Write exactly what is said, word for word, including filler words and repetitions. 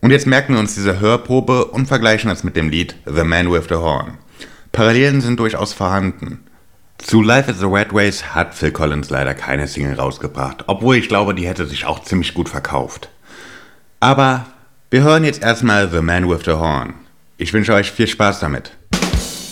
Und jetzt merken wir uns diese Hörprobe und vergleichen es mit dem Lied The Man with the Horn. Parallelen sind durchaus vorhanden. Zu Life is the Rat Race hat Phil Collins leider keine Single rausgebracht, obwohl ich glaube, die hätte sich auch ziemlich gut verkauft. Aber wir hören jetzt erstmal The Man with the Horn. Ich wünsche euch viel Spaß damit.